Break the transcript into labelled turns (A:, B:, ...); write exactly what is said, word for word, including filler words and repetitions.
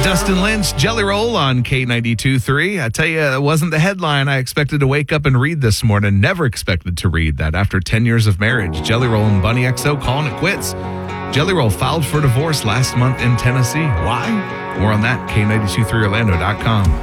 A: Justin Lynch, Jelly Roll on K ninety-two point three. I tell you, it wasn't the headline I expected to wake up and read this morning. Never expected to read that after ten years of marriage. Jelly Roll and Bunny X O calling it quits. Jelly Roll filed for divorce last month in Tennessee. Why? More on that, K ninety-two point three Orlando dot com.